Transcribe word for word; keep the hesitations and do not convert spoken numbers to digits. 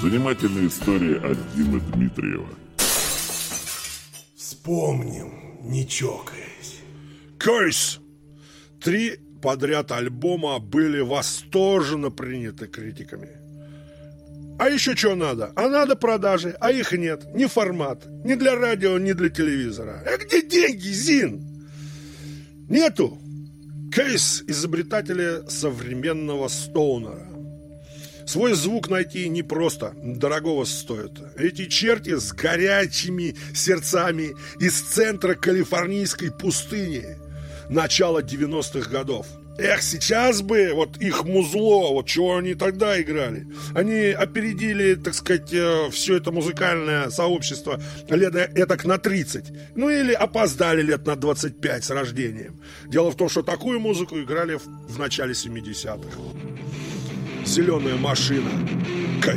Занимательная история от Димы Дмитриева. Вспомним, не чокаясь. Кейс! Три подряд альбома были восторженно приняты критиками. А еще что надо? А надо продажи, а их нет. Ни формат, ни для радио, ни для телевизора. А где деньги, Зин? Нету. Кейс – изобретатели современного стоунера. Свой звук найти непросто, дорогого стоит. Эти черти с горячими сердцами из центра калифорнийской пустыни. Начало девяностых годов. Эх, сейчас бы вот их музло, вот чего они тогда играли. Они опередили, так сказать, все это музыкальное сообщество лет этак на тридцать. Ну или опоздали лет на двадцать пять с рождением. Дело в том, что такую музыку играли в, в начале семидесятых. «Зеленая машина»,